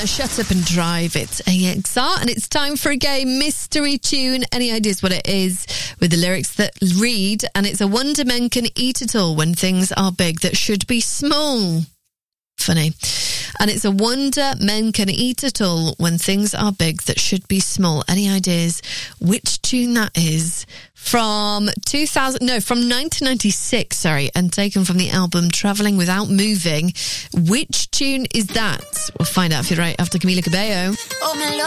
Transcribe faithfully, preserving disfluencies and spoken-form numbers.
Rihanna, Shut Up and Drive. It's A X R and it's time for a game mystery tune. Any ideas what it is? With the lyrics that read, and it's a wonder men can eat it all when things are big that should be small. Funny. And it's a wonder men can eat it all when things are big that should be small. Any ideas which tune that is? From two thousand, no, from nineteen ninety-six, sorry, and taken from the album Traveling Without Moving. Which tune is that? We'll find out if you're right after Camila Cabello.